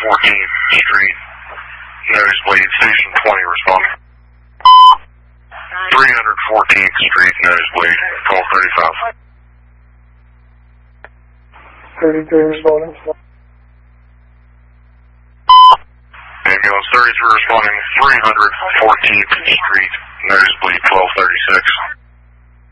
14th Street, nosebleed, station 20 responding. 314th Street, nosebleed, call 35. 33 responding. Ambulance 33 responding, 314th Street, nosebleed, 1236.